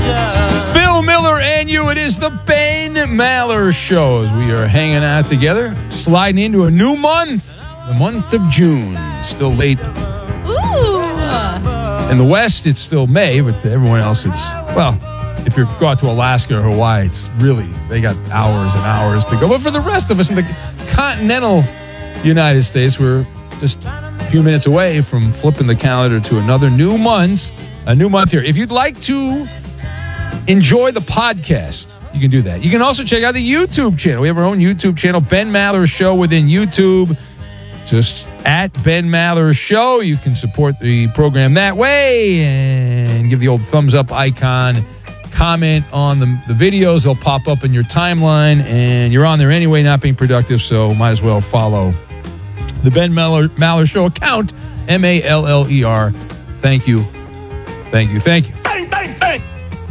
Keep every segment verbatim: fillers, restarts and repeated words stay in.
Bill Miller and you, it is the Ben Maller Show as we are hanging out together, sliding into a new month, the month of June. Still late. Ooh. In the West, it's still May, but to everyone else, it's, well, if you go out to Alaska or Hawaii, it's really, they got hours and hours to go. But for the rest of us in the continental United States, we're just a few minutes away from flipping the calendar to another new month, a new month here. If you'd like to enjoy the podcast, you can do that. You can also check out the YouTube channel. We have our own YouTube channel, Ben Maller Show within YouTube. Just at Ben Maller Show. You can support the program that way and give the old thumbs up icon. Comment on the, the videos. They'll pop up in your timeline, and you're on there anyway, not being productive, so might as well follow the Ben Maller, Maller Show account, M A L L E R. Thank you. Thank you. Thank you. Bang, bang, bang.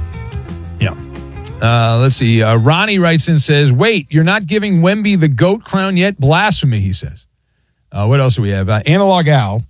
Yeah. Uh, let's see. Uh, Ronnie writes in and says, wait, you're not giving Wemby the GOAT crown yet? Blasphemy, he says. Uh, what else do we have? Uh, Analog Al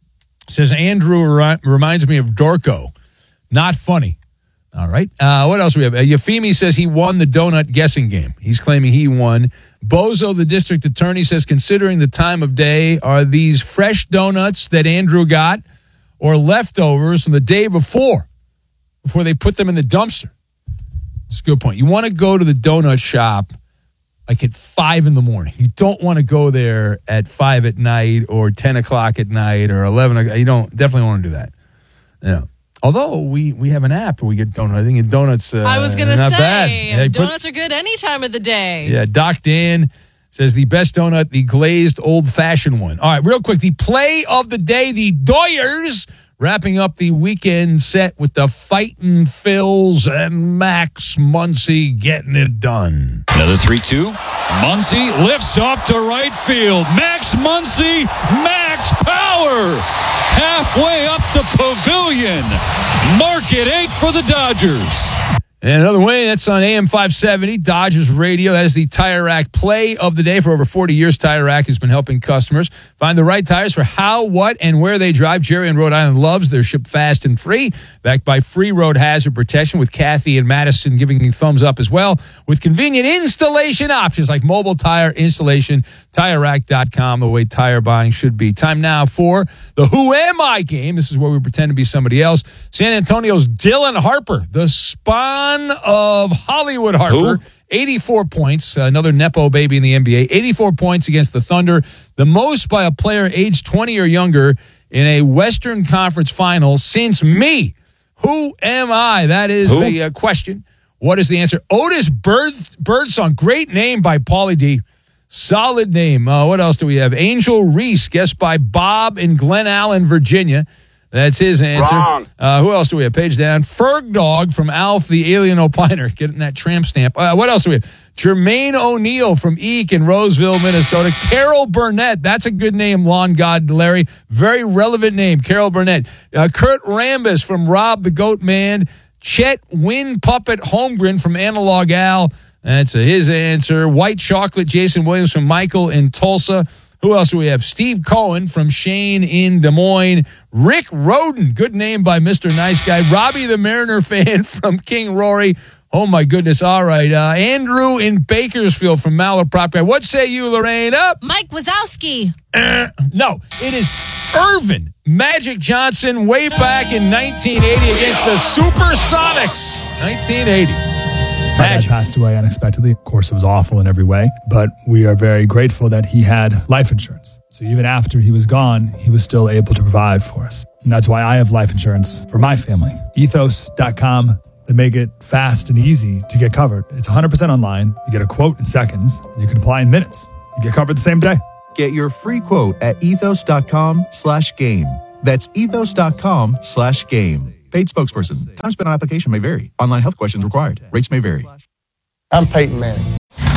says, Andrew ri- reminds me of Dorco. Not funny. All right. Uh, what else do we have? Uh, Yafimi says he won the donut guessing game. He's claiming he won. Bozo, the district attorney, says, considering the time of day, are these fresh donuts that Andrew got or leftovers from the day before, before they put them in the dumpster? That's a good point. You want to go to the donut shop like at five in the morning. You don't want to go there at five at night or ten o'clock at night or eleven o'clock. You don't definitely want to do that. Yeah. Although we, we have an app where we get donuts. I think donuts uh, I was going to say, bad. Yeah, donuts put, are good any time of the day. Yeah, Doc Dan says the best donut, the glazed old-fashioned one. All right, real quick, the play of the day, the Doyers, wrapping up the weekend set with the Fightin' Phils and Max Muncy getting it done. Another three two. Muncy lifts off to right field. Max Muncy, max power. Halfway up the pavilion. Market eight for the Dodgers. And another win, that's on A M five seventy, Dodgers Radio. That is the Tire Rack play of the day. For over forty years, Tire Rack has been helping customers find the right tires for how, what, and where they drive. Jerry in Rhode Island loves. They're shipped fast and free, backed by free road hazard protection, with Kathy and Madison giving the thumbs up as well, with convenient installation options like mobile tire installation. Tire Rack dot com, the way tire buying should be. Time now for the Who Am I game. This is where we pretend to be somebody else. San Antonio's Dylan Harper, the spawn of Hollywood Harper. Who? eighty-four points, uh, another Nepo baby in the N B A. eighty-four points against the Thunder, the most by a player aged twenty or younger in a Western Conference final since me. Who am I? That is Who? the uh, question. What is the answer? Otis Bird, Birdsong. Great name by Pauly D. Solid name. Uh, what else do we have? Angel Reese, guessed by Bob in Glen Allen, Virginia. That's his answer. Wrong. Uh, who else do we have? Page down. Ferg Dog from Alf the Alien Opiner. Getting that tramp stamp. Uh, what else do we have? Jermaine O'Neal from Eek in Roseville, Minnesota. Carol Burnett. That's a good name, Lawn God Larry. Very relevant name, Carol Burnett. Uh, Kurt Rambis from Rob the Goat Man. Chet Win Puppet Holmgren from Analog Al. That's uh, his answer. White Chocolate, Jason Williams from Michael in Tulsa. Who else do we have? Steve Cohen from Shane in Des Moines. Rick Roden, good name by Mister Nice Guy. Robbie the Mariner fan from King Rory. Oh, my goodness. All right. Uh, Andrew in Bakersfield from Malaprop Guy. What say you, Lorraine? Up. Mike Wazowski. Uh, no, it is Irvin Magic Johnson way back in nineteen eighty against the Supersonics. nineteen eighty. My dad passed away unexpectedly. Of course, it was awful in every way, but we are very grateful that he had life insurance. So even after he was gone, he was still able to provide for us. And that's why I have life insurance for my family. ethos dot com. They make it fast and easy to get covered. It's one hundred percent online. You get a quote in seconds, and you can apply in minutes. You get covered the same day. Get your free quote at ethos dot com slash game. That's ethos dot com slash game. Paid spokesperson. Time spent on application may vary. Online health questions required. Rates may vary. I'm Peyton Manning.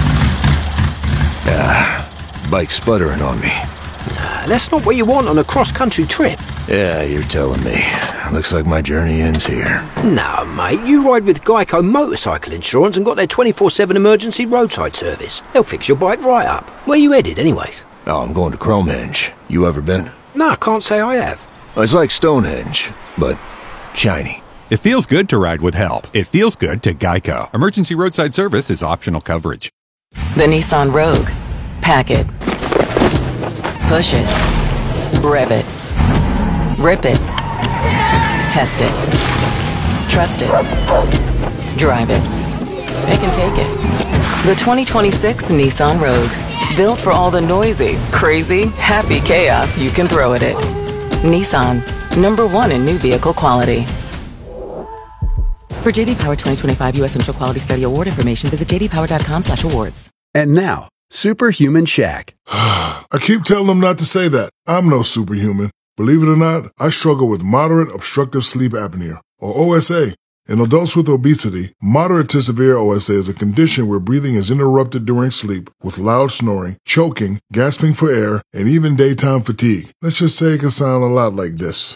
Ah, bike's sputtering on me. Nah, that's not what you want on a cross-country trip. Yeah, you're telling me. Looks like my journey ends here. No, mate. You ride with Geico Motorcycle Insurance and got their twenty-four seven emergency roadside service. They'll fix your bike right up. Where you headed, anyways? Oh, I'm going to Cromehenge. You ever been? No, I can't say I have. It's like Stonehenge, but shiny. It feels good to ride with help. It feels good to Geico. Emergency roadside service is optional coverage. The Nissan Rogue. Pack it. Push it. Rev it. Rip it. Test it. Trust it. Drive it. They can take it. The twenty twenty-six Nissan Rogue. Built for all the noisy, crazy, happy chaos you can throw at it. Nissan. Number one in new vehicle quality. For J D Power twenty twenty-five U S Initial Quality Study Award information, visit j d power dot com slash awards. And now, Superhuman Shaq. I keep telling them not to say that. I'm no superhuman. Believe it or not, I struggle with moderate obstructive sleep apnea, or O S A. In adults with obesity, moderate to severe O S A is a condition where breathing is interrupted during sleep with loud snoring, choking, gasping for air, and even daytime fatigue. Let's just say it can sound a lot like this.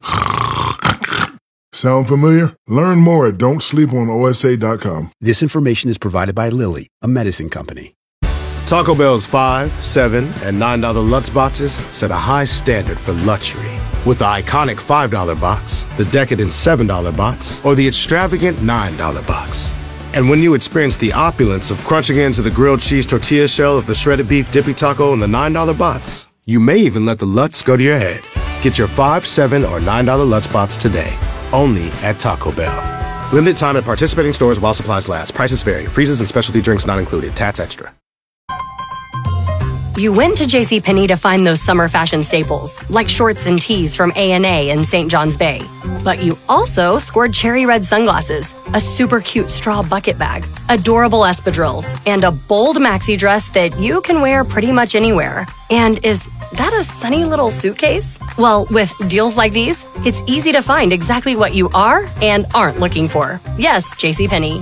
Sound familiar? Learn more at don't sleep on O S A dot com. This information is provided by Lilly, a medicine company. Taco Bell's five, seven, and nine dollar Lutz boxes set a high standard for luxury. With the iconic five dollar box, the decadent seven dollar box, or the extravagant nine dollar box. And when you experience the opulence of crunching into the grilled cheese tortilla shell of the shredded beef dippy taco in the nine dollar box, you may even let the Lutz go to your head. Get your five, seven, or nine dollar Lutz box today, only at Taco Bell. Limited time at participating stores while supplies last. Prices vary. Freezes and specialty drinks not included. Tats extra. You went to JCPenney to find those summer fashion staples, like shorts and tees from A and A in Saint John's Bay. But you also scored cherry red sunglasses, a super cute straw bucket bag, adorable espadrilles, and a bold maxi dress that you can wear pretty much anywhere. And is that a sunny little suitcase? Well, with deals like these, it's easy to find exactly what you are and aren't looking for. Yes, JCPenney.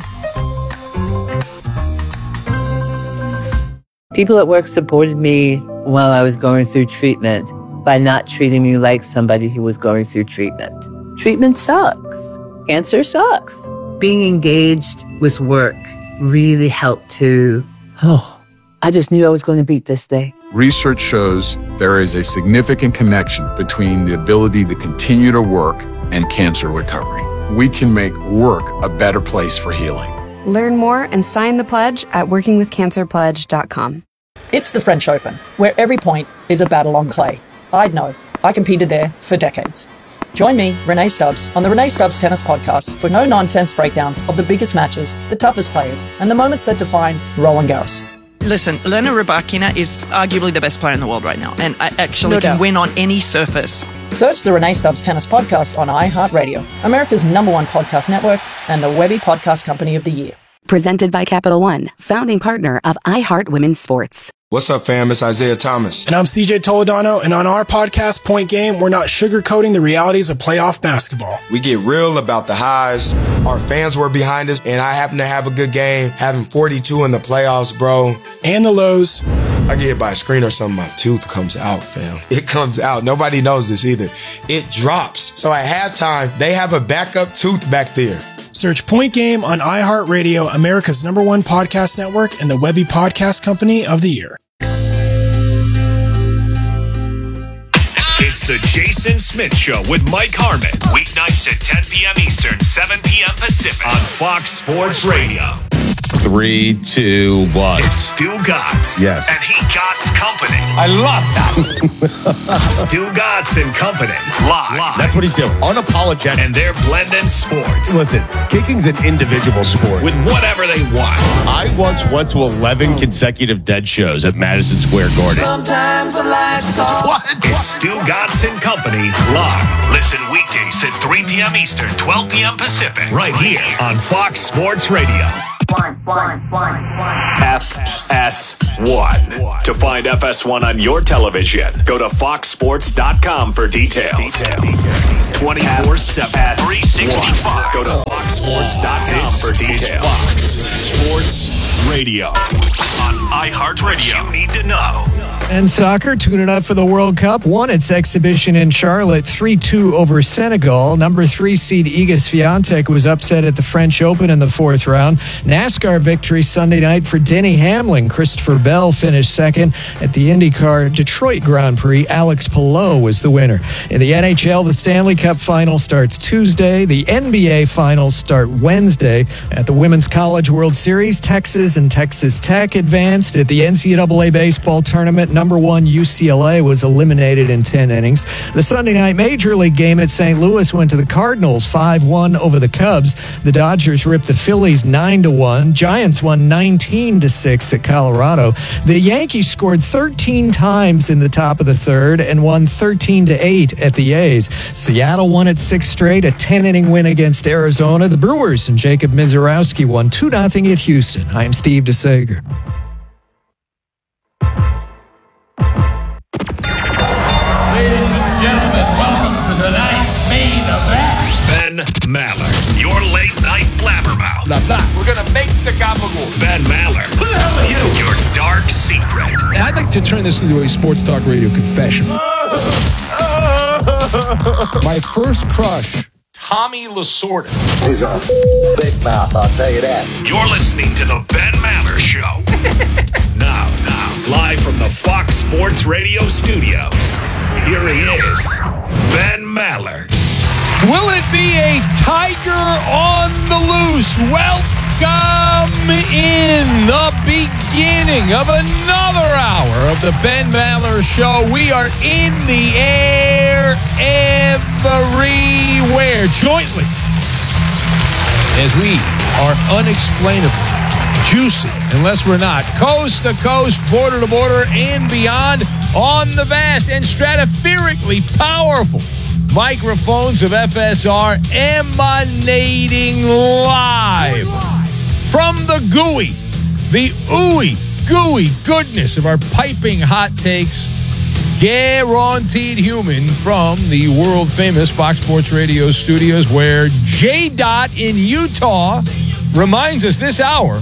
People at work supported me while I was going through treatment by not treating me like somebody who was going through treatment. Treatment sucks. Cancer sucks. Being engaged with work really helped to, oh, I just knew I was going to beat this thing. Research shows there is a significant connection between the ability to continue to work and cancer recovery. We can make work a better place for healing. Learn more and sign the pledge at working with cancer pledge dot com. It's the French Open, where every point is a battle on clay. I'd know. I competed there for decades. Join me, Renee Stubbs, on the Renee Stubbs Tennis Podcast for no-nonsense breakdowns of the biggest matches, the toughest players, and the moments that define Roland Garros. Listen, Elena Rybakina is arguably the best player in the world right now, and I actually No can doubt. win on any surface. Search the Renee Stubbs Tennis Podcast on iHeartRadio, America's number one podcast network, and the Webby Podcast Company of the Year. Presented by Capital One, founding partner of iHeart Women's Sports. What's up, fam? It's Isaiah Thomas. And I'm C J Toledano, and on our podcast, Point Game, we're not sugarcoating the realities of playoff basketball. We get real about the highs. Our fans were behind us, and I happen to have a good game, having forty-two in the playoffs, bro. And the lows. I get hit by a screen or something, my tooth comes out, fam. It comes out. Nobody knows this either. It drops. So at halftime, they have a backup tooth back there. Search Point Game on iHeartRadio, America's number one podcast network, and the Webby Podcast Company of the Year. It's the Jason Smith Show with Mike Harmon. Weeknights at ten p.m. Eastern, seven p.m. Pacific on Fox Sports Radio. Three, two, one. It's Stu Gatz. Yes. And he Gatz Company. I love that. Stu Gatz and Company. Live. Live. That's what he's doing. Unapologetic. And they're blending sports. Listen, kicking's an individual sport. With whatever they want. I once went to eleven consecutive dead shows at Madison Square Garden. Sometimes I like to talk. What? It's Stu Gatz and Company. Live. Listen weekdays at three p.m. Eastern, twelve p.m. Pacific. Right here on Fox Sports Radio. One, one, one, one. F S one. To find F S one on your television, go to fox sports dot com for details. twenty-four seven, three sixty-five. Go to fox sports dot com for details. Fox Sports Radio. On iHeartRadio. You need to know. And soccer, tuning up for the World Cup, won its exhibition in Charlotte three two over Senegal. Number three seed Iga Swiatek was upset at the French Open in the fourth round. NASCAR victory Sunday night for Denny Hamlin. Christopher Bell finished second at the IndyCar Detroit Grand Prix. Alex Palou was the winner. In the N H L, the Stanley Cup final starts Tuesday. The N B A finals start Wednesday. At the Women's College World Series, Texas and Texas Tech advanced. At the N C double A baseball tournament, number one U C L A was eliminated in ten innings. The Sunday night Major League game at Saint Louis went to the Cardinals five one over the Cubs. The Dodgers ripped the Phillies nine to one. Giants won nineteen to six at Colorado. The Yankees scored thirteen times in the top of the third and won thirteen to eight at the A's. Seattle won its sixth straight, a ten-inning win against Arizona. The Brewers and Jacob Mizorowski won two nothing at Houston. I'm Steve DeSager. Ladies and gentlemen, welcome to tonight's main event. Ben Maller, your late night blabbermouth. Blah, blah. We're gonna make the gabagool. Ben Maller. Who the hell are you? Your dark secret. I'd like to turn this into a sports talk radio confession. My first crush, Tommy Lasorda. He's a big mouth, I'll tell you that. You're listening to the Ben Maller Show. now, now, live from the Fox Sports Radio studios. Here he is, Ben Maller. Will it be a tiger on the loose? Welcome in the beginning of another hour of the Ben Maller Show. We are in the air everywhere, jointly, as we are unexplainably juicy, unless we're not, coast to coast, border to border, and beyond on the vast and stratospherically powerful microphones of F S R, emanating live from the gooey, the ooey, gooey goodness of our piping hot takes, guaranteed human, from the world-famous Fox Sports Radio studios, where J-Dot in Utah reminds us this hour,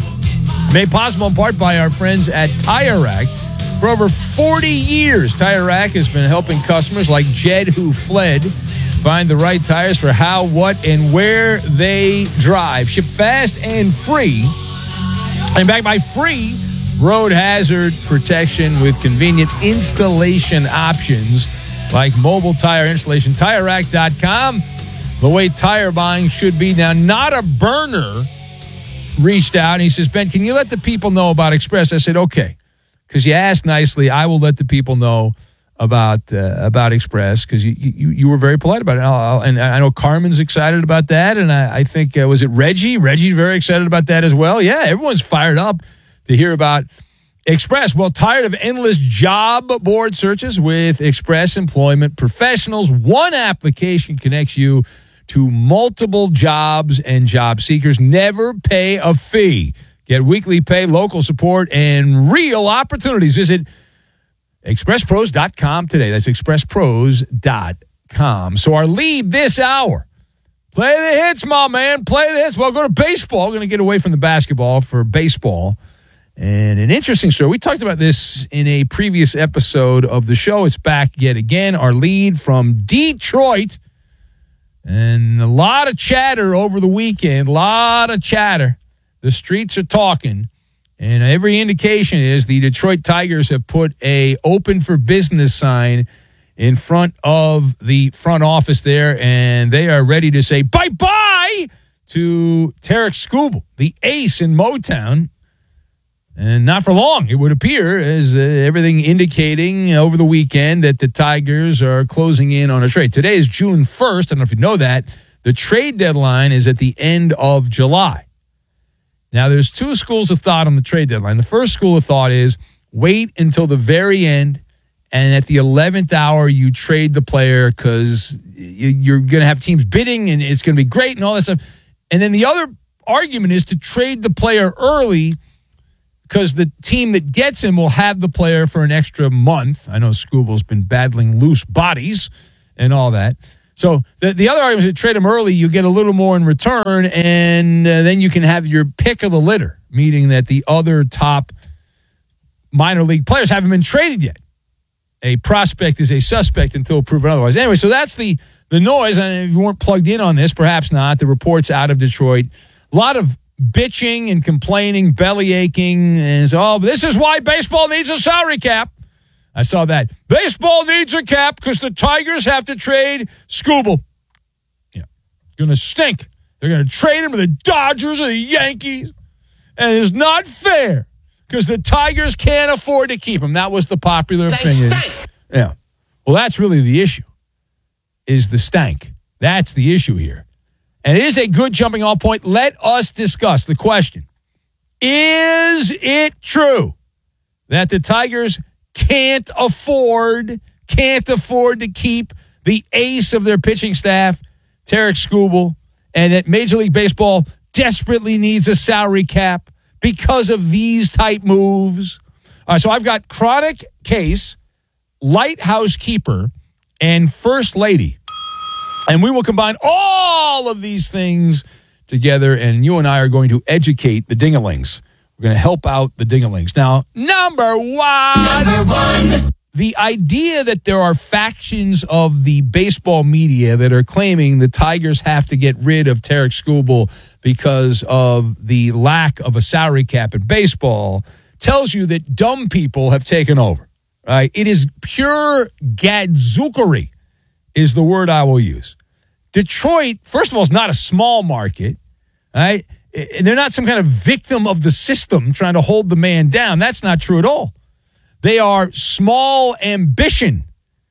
made possible in part by our friends at Tire Rack. For over forty years, Tire Rack has been helping customers like Jed, who fled, find the right tires for how, what, and where they drive. Ship fast and free. And backed by free road hazard protection with convenient installation options like mobile tire installation. Tire Rack dot com, the way tire buying should be. Now, Not a Burner reached out and he says, Ben, can you let the people know about Express? I said, okay. Because you asked nicely, I will let the people know about uh, about Express, because you, you you were very polite about it. I'll, I'll, and I know Carmen's excited about that, and I, I think, uh, was it Reggie? Reggie's very excited about that as well. Yeah, everyone's fired up to hear about Express. Well, tired of endless job board searches? With Express Employment Professionals, one application connects you to multiple jobs and job seekers. Never pay a fee. Get weekly pay, local support, and real opportunities. Visit express pros dot com today. That's express pros dot com. So our lead this hour, play the hits, my man. Play the hits. Well, go to baseball. We're going to get away from the basketball for baseball. And an interesting story. We talked about this in a previous episode of the show. It's back yet again. Our lead from Detroit. And a lot of chatter over the weekend. A lot of chatter. The streets are talking, and every indication is the Detroit Tigers have put a open for business sign in front of the front office there, and they are ready to say bye-bye to Tarek Skubal, the ace in Motown. And not for long, it would appear, as uh, everything indicating over the weekend that the Tigers are closing in on a trade. Today is June first. I don't know if you know that. The trade deadline is at the end of July. Now, there's two schools of thought on the trade deadline. The first school of thought is wait until the very end, and at the eleventh hour, you trade the player because you're going to have teams bidding, and it's going to be great and all that stuff. And then the other argument is to trade the player early because the team that gets him will have the player for an extra month. I know Scubal's been battling loose bodies and all that. So the, the other argument is to trade him early, you get a little more in return, and uh, then you can have your pick of the litter, meaning that the other top minor league players haven't been traded yet. A prospect is a suspect until proven otherwise. Anyway, so that's the, the noise. And if you weren't plugged in on this, perhaps not. The reports out of Detroit. A lot of bitching and complaining, belly aching. And so, oh, this is why baseball needs a salary cap. I saw that. Baseball needs a cap because the Tigers have to trade Skubal. Yeah. Going to stink. They're going to trade him to the Dodgers or the Yankees. And it's not fair. Because the Tigers can't afford to keep him. That was the popular They opinion. stink. Yeah. Well, that's really the issue, is the stank. That's the issue here. And it is a good jumping off point. Let us discuss the question. Is it true that the Tigers can't afford, can't afford to keep the ace of their pitching staff, Tarik Skubal, and that Major League Baseball desperately needs a salary cap because of these type moves? All right, so I've got chronic case, lighthouse keeper, and first lady. And we will combine all of these things together, and you and I are going to educate the dingalings. We're going to help out the dingalings. Now, number one. Number one. The idea that there are factions of the baseball media that are claiming the Tigers have to get rid of Tarik Skubal because of the lack of a salary cap in baseball tells you that dumb people have taken over. Right? It is pure gadzukery is the word I will use. Detroit, first of all, is not a small market. Right? They're not some kind of victim of the system trying to hold the man down. That's not true at all. They are small ambition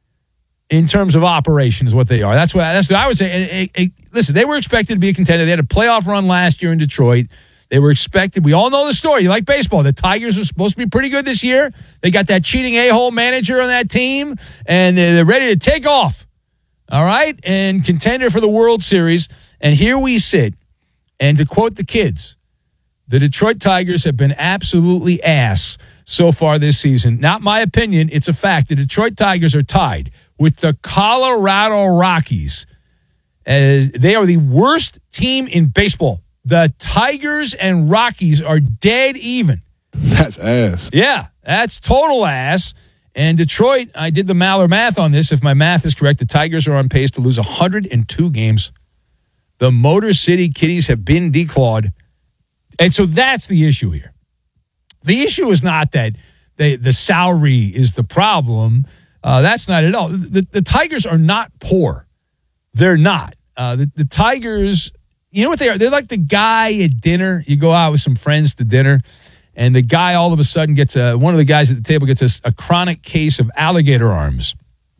in terms of operation is what they are. That's what, that's what I would say. And, and, and, listen, they were expected to be a contender. They had a playoff run last year in Detroit. They were expected. We all know the story. You like baseball. The Tigers are supposed to be pretty good this year. They got that cheating a-hole manager on that team, and they're ready to take off. All right? And contender for the World Series. And here we sit. And to quote the kids, the Detroit Tigers have been absolutely ass so far this season. Not my opinion. It's a fact. The Detroit Tigers are tied with the Colorado Rockies as they are the worst team in baseball. The Tigers and Rockies are dead even. That's ass. Yeah, that's total ass. And Detroit, I did the Maller math on this. If my math is correct, the Tigers are on pace to lose one hundred two games. The Motor City Kitties have been declawed. And so that's the issue here. The issue is not that they, the salary is the problem. Uh, that's not at all. The, the Tigers are not poor. They're not. Uh, the, the Tigers, you know what they are? They're like the guy at dinner. You go out with some friends to dinner, and the guy all of a sudden gets a, one of the guys at the table gets a, a chronic case of alligator arms.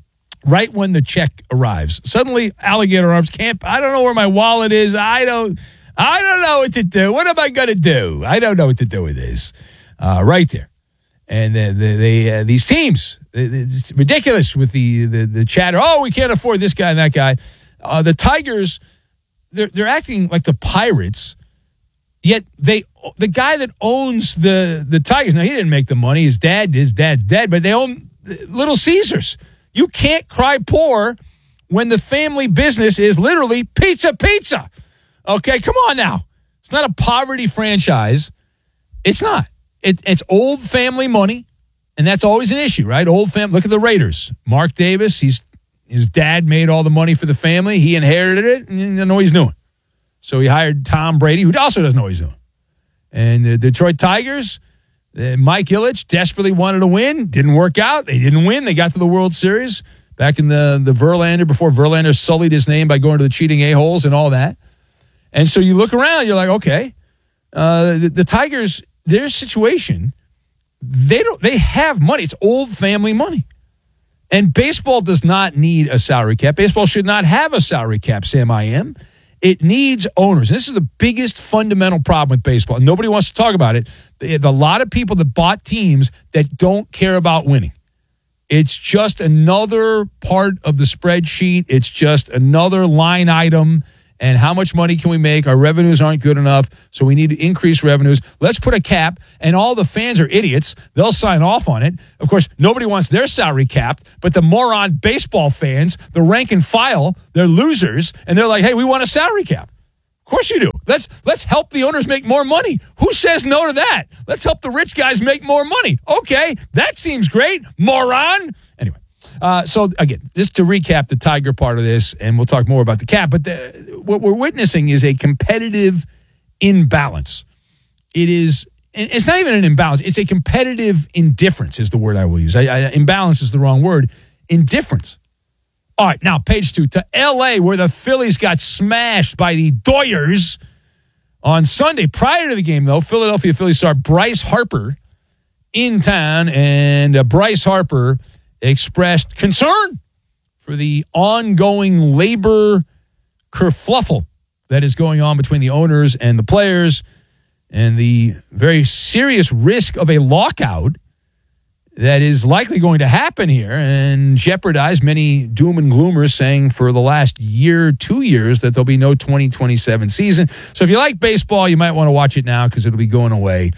Right when the check arrives, suddenly alligator arms can't, I don't know where my wallet is. I don't, I don't know what to do. What am I going to do? I don't know what to do with this. Uh, right there. And uh, they, they uh, these teams, it's ridiculous with the, the, the chatter. Oh, we can't afford this guy and that guy. Uh, the Tigers, they're, they're acting like the Pirates, yet they, the guy that owns the, the Tigers, now he didn't make the money. His dad, his dad's dead, but they own Little Caesars. You can't cry poor when the family business is literally pizza, pizza. Okay, come on now. It's not a poverty franchise. It's not. It, it's old family money, and that's always an issue, right? Old family. Look at the Raiders. Mark Davis, he's his dad made all the money for the family. He inherited it, and he doesn't know what he's doing. So he hired Tom Brady, who also doesn't know what he's doing. And the Detroit Tigers, uh, Mike Ilitch desperately wanted to win. Didn't work out. They didn't win. They got to the World Series back in the, the Verlander, before Verlander sullied his name by going to the cheating a-holes and all that. And so you look around, you're like, okay, uh, the, the Tigers, their situation, they don't. They have money. It's old family money. And baseball does not need a salary cap. Baseball should not have a salary cap, Sam I am. It needs owners. And this is the biggest fundamental problem with baseball. And nobody wants to talk about it. There's a lot of people that bought teams that don't care about winning. It's just another part of the spreadsheet. It's just another line item. And how much money can we make? Our revenues aren't good enough, so we need to increase revenues. Let's put a cap, and all the fans are idiots. They'll sign off on it. Of course, nobody wants their salary capped, but the moron baseball fans, the rank and file, they're losers, and they're like, hey, we want a salary cap. Of course you do. Let's let's help the owners make more money. Who says no to that? Let's help the rich guys make more money. Okay, that seems great, moron. Anyway, uh, so again, just to recap the Tiger part of this, and we'll talk more about the cap, but the, what we're witnessing is a competitive imbalance. It is, it's not even an imbalance. It's a competitive indifference is the word I will use. I, I, imbalance is the wrong word. Indifference. All right, now page two to L A, where the Phillies got smashed by the Doyers on Sunday. Prior to the game, though, Philadelphia Phillies star Bryce Harper in town, and uh, Bryce Harper expressed concern for the ongoing labor kerfluffle that is going on between the owners and the players, and the very serious risk of a lockout that is likely going to happen here and jeopardize many doom and gloomers saying for the last year, two years, that there'll be no twenty twenty-seven season. So if you like baseball, you might want to watch it now because it'll be going away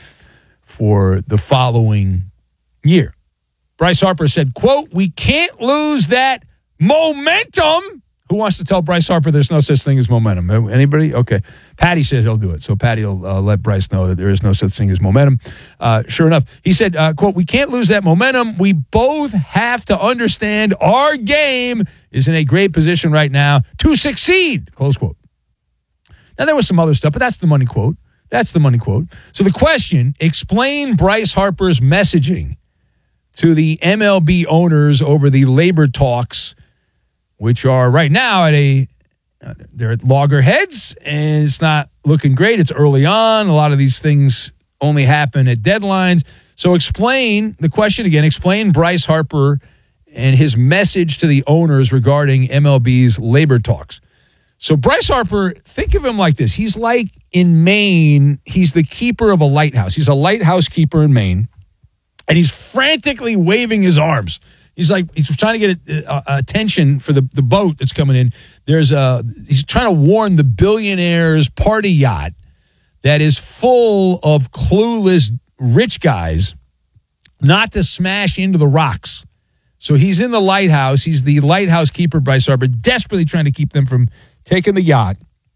for the following year. Bryce Harper said, quote, "We can't lose that momentum." Who wants to tell Bryce Harper there's no such thing as momentum? Anybody? Okay. Patty says he'll do it. So Patty will uh, let Bryce know that there is no such thing as momentum. Uh, sure enough, he said, uh, quote, "We can't lose that momentum. We both have to understand our game is in a great position right now to succeed," close quote. Now, there was some other stuff, but that's the money quote. That's the money quote. So the question, explain Bryce Harper's messaging to the M L B owners over the labor talks, which are right now at a, uh, they're at loggerheads, and it's not looking great. It's early on. A lot of these things only happen at deadlines. So explain, the question again, explain Bryce Harper and his message to the owners regarding M L B's labor talks. So Bryce Harper, think of him like this. He's like in Maine, he's the keeper of a lighthouse. He's a lighthouse keeper in Maine, and he's frantically waving his arms. He's like, he's trying to get uh, attention for the, the boat that's coming in. There's a, he's trying to warn the billionaire's party yacht that is full of clueless rich guys not to smash into the rocks. So he's in the lighthouse. He's the lighthouse keeper, Bryce Harper, desperately trying to keep them from taking the yacht.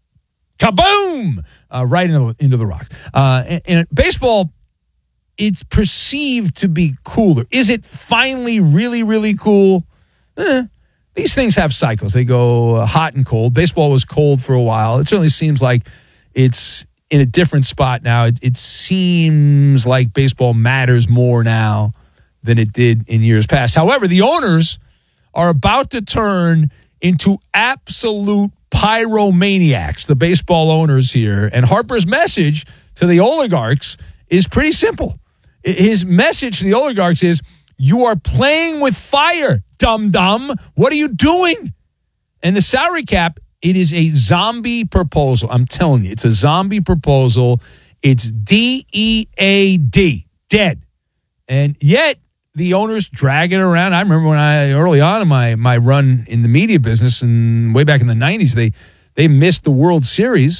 Kaboom! Uh, right into, into the rocks. Uh, and, and baseball, it's perceived to be cooler. Is it finally really, really cool? Eh, these things have cycles. They go uh, hot and cold. Baseball was cold for a while. It certainly seems like it's in a different spot now. It, it seems like baseball matters more now than it did in years past. However, the owners are about to turn into absolute pyromaniacs, the baseball owners here. And Harper's message to the oligarchs is pretty simple. His message to the oligarchs is, you are playing with fire, dum-dum. What are you doing? And the salary cap, it is a zombie proposal. I'm telling you, it's a zombie proposal. It's D E A D, dead. And yet, the owners drag it around. I remember when I, early on in my, my run in the media business, and way back in the nineties, they, they missed the World Series.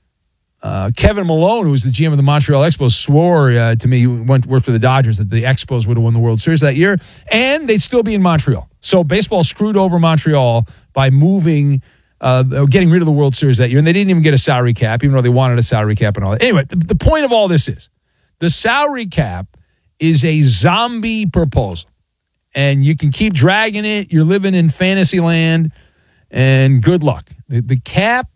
Uh, Kevin Malone, who was the G M of the Montreal Expos, swore uh, to me, he went worked for the Dodgers, that the Expos would have won the World Series that year, and they'd still be in Montreal. So baseball screwed over Montreal by moving, uh, getting rid of the World Series that year, and they didn't even get a salary cap, even though they wanted a salary cap and all that. Anyway, the, the point of all this is, the salary cap is a zombie proposal, and you can keep dragging it. You're living in fantasy land, and good luck. The, the cap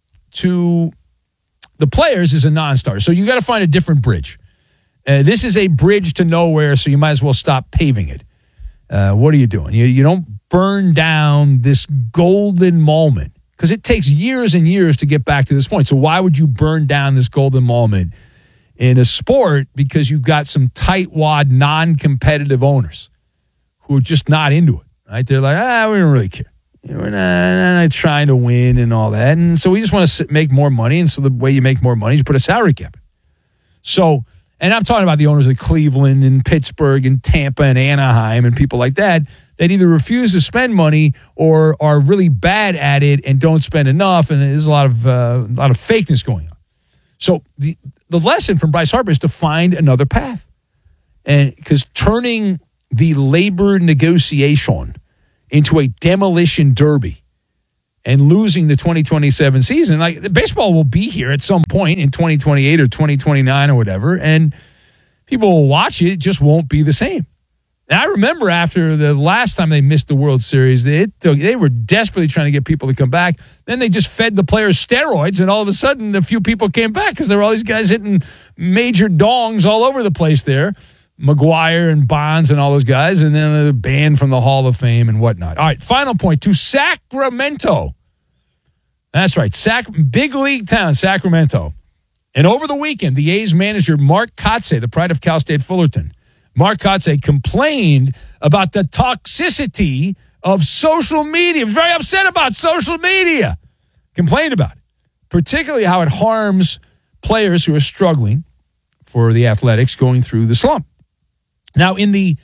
to the players is a non-starter. So you got to find a different bridge. Uh, this is a bridge to nowhere, so you might as well stop paving it. Uh, what are you doing? You, you don't burn down this golden moment, because it takes years and years to get back to this point. So why would you burn down this golden moment in a sport because you've got some tightwad, non-competitive owners who are just not into it, right? They're like, ah, we don't really care. You know, we're not, not trying to win and all that. And so we just want to make more money. And so the way you make more money is you put a salary cap in. So, and I'm talking about the owners of Cleveland and Pittsburgh and Tampa and Anaheim and people like that that either refuse to spend money or are really bad at it and don't spend enough. And there's a lot of uh, a lot of fakeness going on. So the the lesson from Bryce Harper is to find another path. And because turning the labor negotiation into a demolition derby and losing the twenty twenty-seven season. Like, baseball will be here at some point in twenty twenty-eight or twenty twenty-nine or whatever, and people will watch it. It just won't be the same. And I remember after the last time they missed the World Series, they, they were desperately trying to get people to come back. Then they just fed the players steroids, and all of a sudden a few people came back because there were all these guys hitting major dongs all over the place there. McGuire and Bonds and all those guys, and then they're banned from the Hall of Fame and whatnot. All right, final point to Sacramento. That's right, Sac- big league town, Sacramento. And over the weekend, the A's manager, Mark Kotsay, the pride of Cal State Fullerton, Mark Kotsay complained about the toxicity of social media. Very upset about social media. Complained about it. Particularly how it harms players who are struggling for the Athletics going through the slump. Now, in the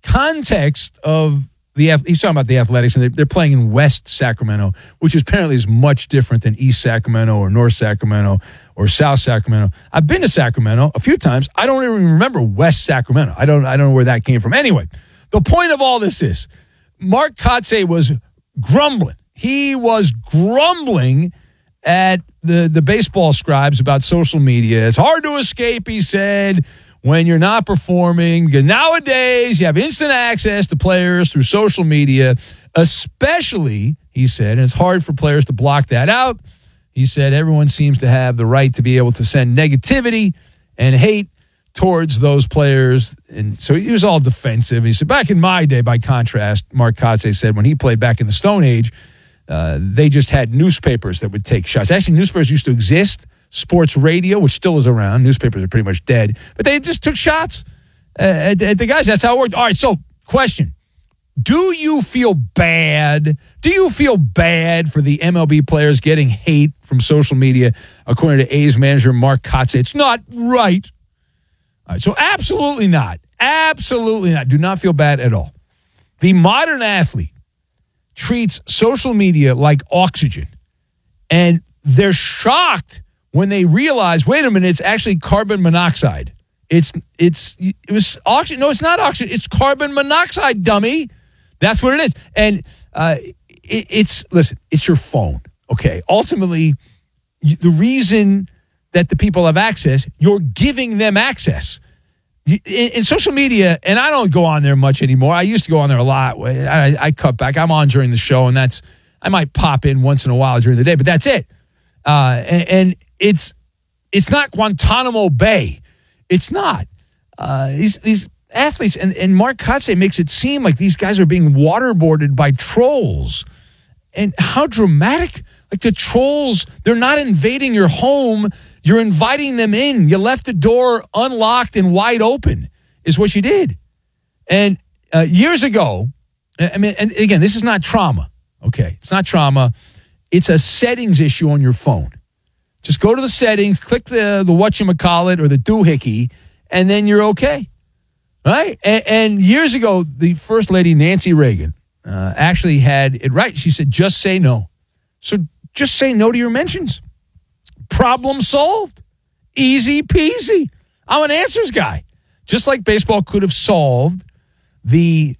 context of the, he's talking about the Athletics, and they're, they're playing in West Sacramento, which apparently is much different than East Sacramento or North Sacramento or South Sacramento. I've been to Sacramento a few times. I don't even remember West Sacramento. I don't, I don't know where that came from. Anyway, the point of all this is Mark Kotsay was grumbling. He was grumbling at the, the baseball scribes about social media. It's hard to escape, he said, when you're not performing. Because nowadays, you have instant access to players through social media, especially, he said, and it's hard for players to block that out. He said everyone seems to have the right to be able to send negativity and hate towards those players. And so he was all defensive. He said, back in my day, by contrast, Mark Kotsay said when he played back in the Stone Age, uh, they just had newspapers that would take shots. Actually, newspapers used to exist. Sports radio, which still is around. Newspapers are pretty much dead. But they just took shots uh, at, at the guys. That's how it worked. All right, so question. Do you feel bad? Do you feel bad for the M L B players getting hate from social media, according to A's manager Mark Kotsay? It's not right. All right, so absolutely not. Absolutely not. Do not feel bad at all. The modern athlete treats social media like oxygen, and they're shocked when they realize, wait a minute, it's actually carbon monoxide. It's it's it was oxygen. No, it's not oxygen. It's carbon monoxide, dummy. That's what it is. And uh, it, it's, listen, it's your phone, okay? Ultimately, you, the reason that the people have access, you're giving them access. In, in social media, and I don't go on there much anymore. I used to go on there a lot. I, I cut back. I'm on during the show, and that's, I might pop in once in a while during the day, but that's it. Uh, and, and it's it's not Guantanamo Bay. It's not. Uh, these these athletes, and, and Mark Kotsay makes it seem like these guys are being waterboarded by trolls. And how dramatic. Like the trolls, they're not invading your home. You're inviting them in. You left the door unlocked and wide open is what you did. And uh, years ago, I mean, and again, this is not trauma. Okay, it's not trauma. It's a settings issue on your phone. Just go to the settings, click the, the whatchamacallit or the doohickey, and then you're okay. Right? And, and years ago, the First Lady, Nancy Reagan, uh, actually had it right. She said, just say no. So just say no to your mentions. Problem solved. Easy peasy. I'm an answers guy. Just like baseball could have solved the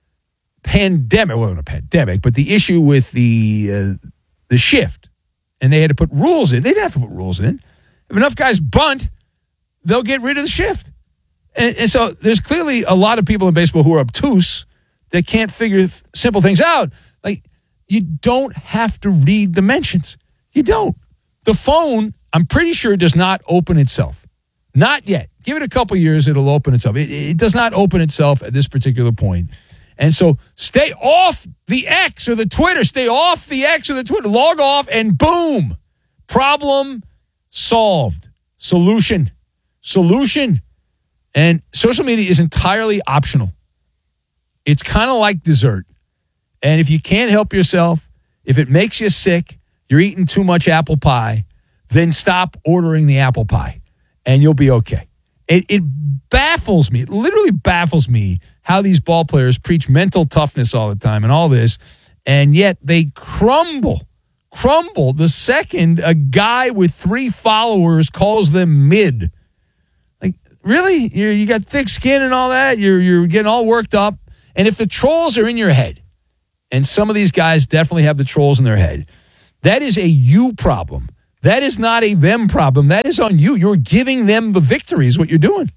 pandemic, well, not a pandemic, but the issue with the uh, the shift. And they had to put rules in. They didn't have to put rules in. If enough guys bunt, they'll get rid of the shift. And, and so there's clearly a lot of people in baseball who are obtuse that can't figure th- simple things out. Like, you don't have to read the mentions. You don't. The phone, I'm pretty sure, does not open itself. Not yet. Give it a couple years, it'll open itself. It, it does not open itself at this particular point. And so stay off the X or the Twitter. Stay off the X or the Twitter. Log off and boom. Problem solved. Solution. Solution. And social media is entirely optional. It's kind of like dessert. And if you can't help yourself, if it makes you sick, you're eating too much apple pie, then stop ordering the apple pie and you'll be okay. It, it baffles me. It literally baffles me how these ball players preach mental toughness all the time and all this, and yet they crumble, crumble the second a guy with three followers calls them mid. Like, really? You're, you got thick skin and all that? You're, you're getting all worked up? And if the trolls are in your head, and some of these guys definitely have the trolls in their head, That is a you problem. That is not a them problem. That is on you. You're giving them the victory is what you're doing.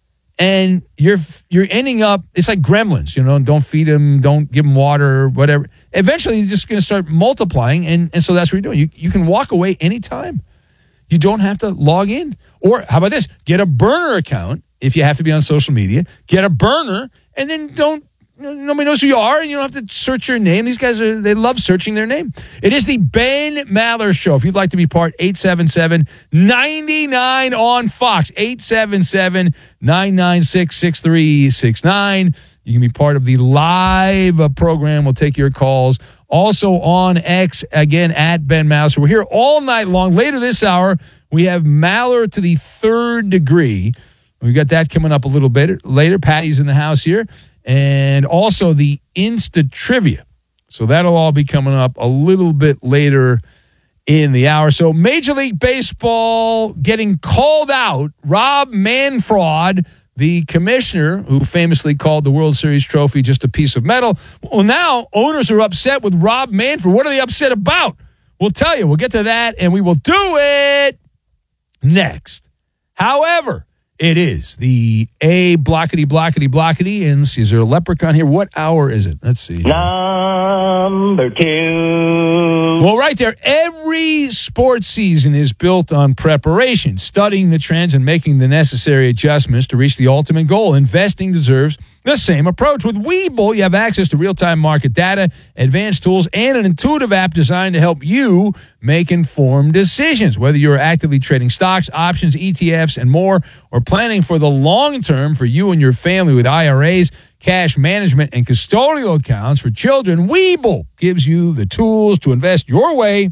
And you're you're ending up, it's like gremlins, you know, don't feed them, don't give them water, whatever. Eventually, you're just going to start multiplying, and, and so that's what you're doing. You, you can walk away anytime. You don't have to log in. Or how about this? Get a burner account if you have to be on social media. Get a burner, and then don't, nobody knows who you are, and you don't have to search your name. These guys, are they love searching their name. It is the Ben Maller Show. If you'd like to be part, eight seven seven, nine nine on Fox, eight seven seven, nine nine six, six three six nine. You can be part of the live uh, program. We'll take your calls. Also on X, again, at Ben Maller. So we're here all night long. Later this hour, we have Maller to the third degree. We've got that coming up a little bit later. Patty's in the house here. And also the Insta Trivia. So that'll all be coming up a little bit later in the hour. So Major League Baseball getting called out. Rob Manfred, the commissioner who famously called the World Series trophy just a piece of metal. Well, now owners are upset with Rob Manfred. What are they upset about? We'll tell you. We'll get to that, and we will do it next. However, it is the A blockety, blockety, blockety. And see, is there a leprechaun here? What hour is it? Let's see. Number two. Well, right there, every sports season is built on preparation, studying the trends and making the necessary adjustments to reach the ultimate goal. Investing deserves the same approach. With Webull, you have access to real-time market data, advanced tools, and an intuitive app designed to help you make informed decisions. Whether you're actively trading stocks, options, E T Fs, and more, or planning for the long term for you and your family with I R As, cash management, and custodial accounts for children, Webull gives you the tools to invest your way,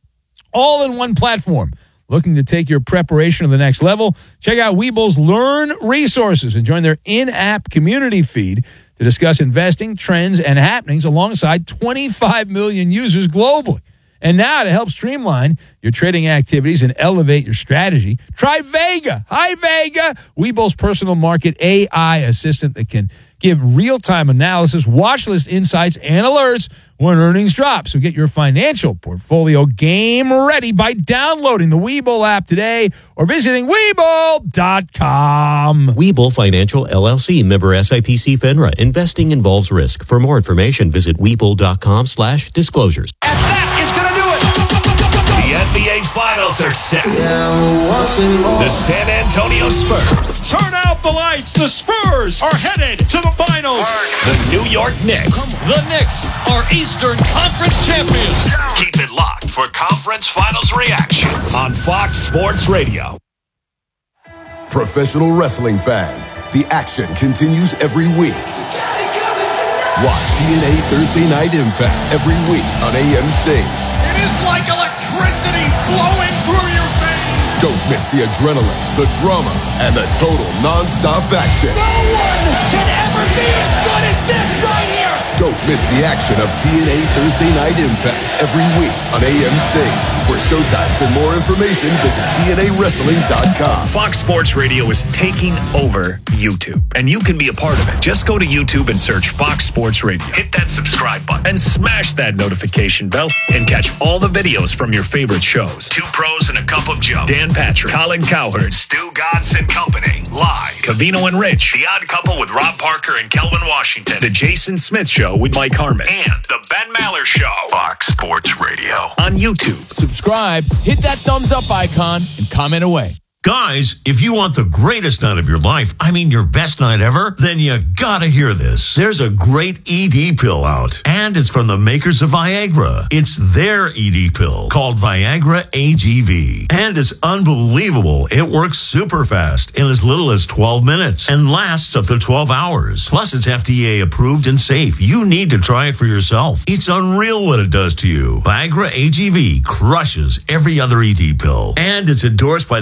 all in one platform. Looking to take your preparation to the next level? Check out Webull's Learn resources and join their in-app community feed to discuss investing, trends, and happenings alongside twenty-five million users globally. And now to help streamline your trading activities and elevate your strategy, try Vega. Hi, Vega. Webull's personal market A I assistant that can give real-time analysis, watch list insights, and alerts when earnings drop. So get your financial portfolio game ready by downloading the Webull app today or visiting Webull dot com. Webull Financial, L L C, member S I P C FINRA. Investing involves risk. For more information, visit Webull dot com slash disclosures. The N B A Finals are set. The San Antonio Spurs. Turn out the lights. The Spurs are headed to the finals. The New York Knicks. The Knicks are Eastern Conference champions. Keep it locked for Conference Finals reactions on Fox Sports Radio. Professional wrestling fans, the action continues every week. Watch T N A Thursday Night Impact every week on A M C. It is like electricity flowing through your veins. Don't miss the adrenaline, the drama, and the total non-stop action. No one can ever be as good as this right here. Don't miss the action of T N A Thursday Night Impact every week on A M C. For showtimes and more information, visit T N A wrestling dot com. Fox Sports Radio is taking over YouTube, and you can be a part of it. Just go to YouTube and search Fox Sports Radio. Hit that subscribe button and smash that notification bell and catch all the videos from your favorite shows. Two Pros and a Cup of Joe. Dan Patrick, Colin Cowherd, Stu Godson and Company. Live. Cavino and Rich. The Odd Couple with Rob Parker and Kelvin Washington. The Jason Smith Show with Mike Harmon. And The Ben Maller Show. Fox Sports Radio. On YouTube. Subscribe, hit that thumbs up icon, and comment away. Guys, if you want the greatest night of your life, I mean your best night ever, then you gotta hear this. There's a great E D pill out, and it's from the makers of Viagra. It's their E D pill called Viagra A G V, and it's unbelievable. It works super fast in as little as twelve minutes and lasts up to twelve hours. Plus, it's F D A approved and safe. You need to try it for yourself. It's unreal what it does to you. Viagra A G V crushes every other E D pill, and it's endorsed by the head of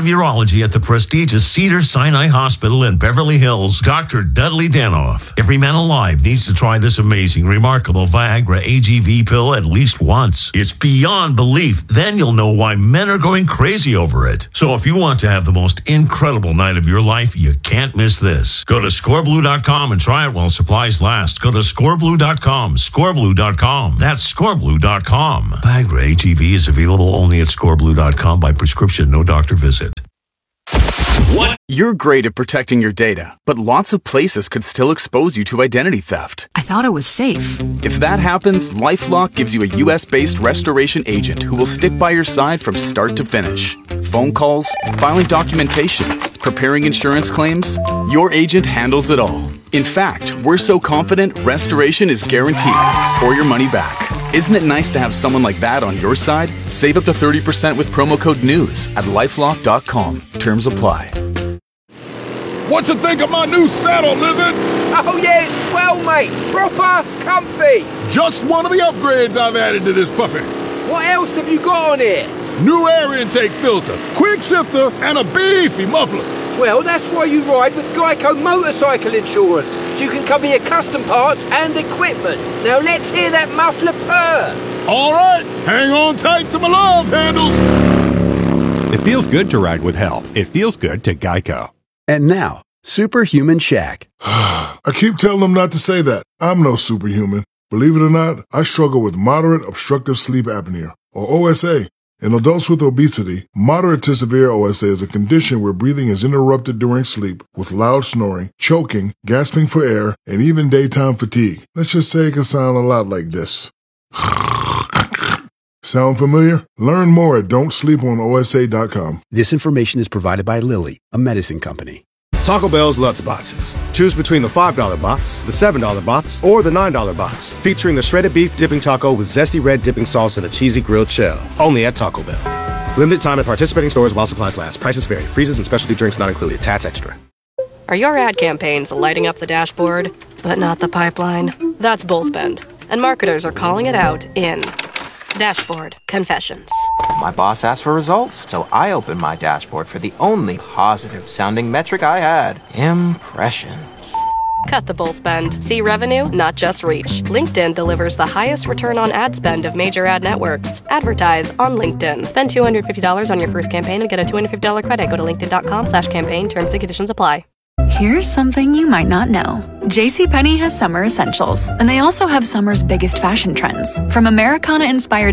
urology at the prestigious Cedars-Sinai Hospital in Beverly Hills, Doctor Dudley Danoff. Every man alive needs to try this amazing, remarkable Viagra A G V pill at least once. It's beyond belief. Then you'll know why men are going crazy over it. So if you want to have the most incredible night of your life, you can't miss this. Go to score blue dot com and try it while supplies last. Go to score blue dot com, score blue dot com. That's score blue dot com. Viagra A G V is available only at score blue dot com by prescription, no doctor visit. What? You're great at protecting your data, but lots of places could still expose you to identity theft. I thought it was safe. If that happens, LifeLock gives you a U S-based restoration agent who will stick by your side from start to finish. Phone calls, filing documentation, preparing insurance claims, your agent handles it all. In fact, we're so confident restoration is guaranteed or your money back. Isn't it nice to have someone like that on your side? Save up to thirty percent with promo code NEWS at lifelock dot com. Terms apply. What you think of my new saddle, Lizard? Oh yeah, it's swell, mate. Proper comfy. Just one of the upgrades I've added to this puppy. What else have you got on here? New air intake filter, quick shifter, and a beefy muffler. Well, that's why you ride with Geico Motorcycle Insurance, so you can cover your custom parts and equipment. Now let's hear that muffler purr. All right, hang on tight to my love handles. It feels good to ride with help. It feels good to Geico. And now, Superhuman Shaq. I keep telling them not to say that. I'm no superhuman. Believe it or not, I struggle with moderate obstructive sleep apnea, or O S A. In adults with obesity, moderate to severe O S A is a condition where breathing is interrupted during sleep with loud snoring, choking, gasping for air, and even daytime fatigue. Let's just say it can sound a lot like this. Sound familiar? Learn more at don't sleep on O S A dot com. This information is provided by Lilly, a medicine company. Taco Bell's Lutz Boxes. Choose between the five dollar box, the seven dollar box, or the nine dollar box, featuring the shredded beef dipping taco with zesty red dipping sauce and a cheesy grilled shell. Only at Taco Bell. Limited time at participating stores while supplies last. Prices vary. Freezes and specialty drinks not included. Tats extra. Are your ad campaigns lighting up the dashboard, but not the pipeline? That's Bullspend. And marketers are calling it out in Dashboard Confessions. My boss asked for results, so I opened my dashboard for the only positive-sounding metric I had. Impressions. Cut the bull spend. See revenue, not just reach. LinkedIn delivers the highest return on ad spend of major ad networks. Advertise on LinkedIn. Spend two hundred fifty dollars on your first campaign and get a two hundred fifty dollars credit. Go to linkedin.com slash campaign. Terms and conditions apply. Here's something you might not know. JCPenney has summer essentials, and they also have summer's biggest fashion trends. From Americana-inspired